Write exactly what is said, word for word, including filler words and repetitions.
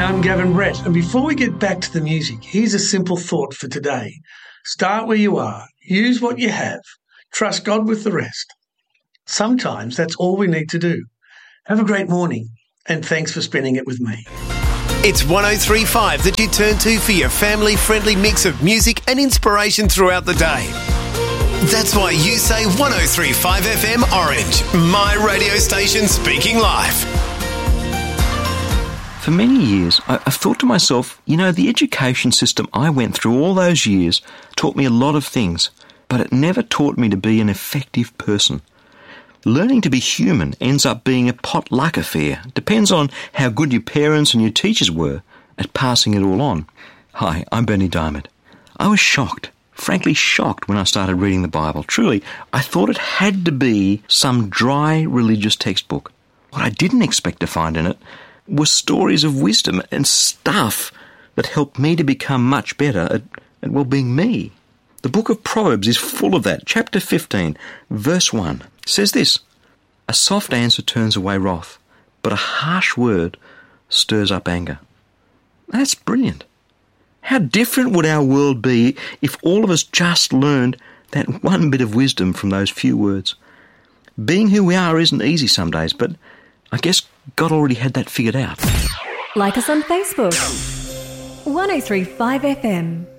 I'm Gavin Brett, and before we get back to the music, here's a simple thought for today. Start where you are, use what you have, trust God with the rest. Sometimes that's all we need to do. Have a great morning, and thanks for spending it with me. It's one oh three point five that you turn to for your family-friendly mix of music and inspiration throughout the day. That's why you say one oh three point five F M Orange, my radio station speaking live. For many years, I've thought to myself, you know, the education system I went through all those years taught me a lot of things, but it never taught me to be an effective person. Learning to be human ends up being a potluck affair. Depends on how good your parents and your teachers were at passing it all on. Hi, I'm Bernie Diamond. I was shocked, frankly shocked when I started reading the Bible. Truly, I thought it had to be some dry religious textbook. What I didn't expect to find in it were stories of wisdom and stuff that helped me to become much better at, at well, being me. The book of Proverbs is full of that. Chapter fifteen, verse one, says this: "A soft answer turns away wrath, but a harsh word stirs up anger." That's brilliant. How different would our world be if all of us just learned that one bit of wisdom from those few words? Being who we are isn't easy some days, but I guess God already had that figured out. Like us on Facebook. one oh three point five F M.